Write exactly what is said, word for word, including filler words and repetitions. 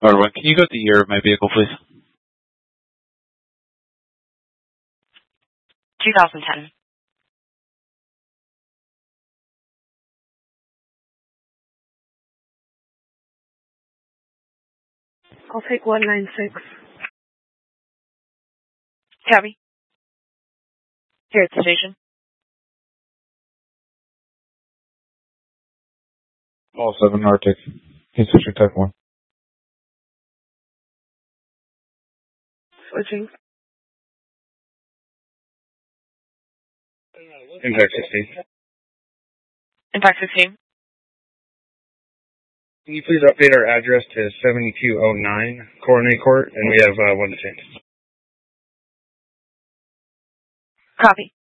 Alright, can you go to the year of my vehicle, please? twenty ten. I'll take one nine six. Copy. Here at the station. All seven Arctic. Constitution type one. Switching. Impact sixteen. Impact sixteen. Can you please update our address to seventy-two oh nine Coronet Court, and we have uh, one to change. Copy.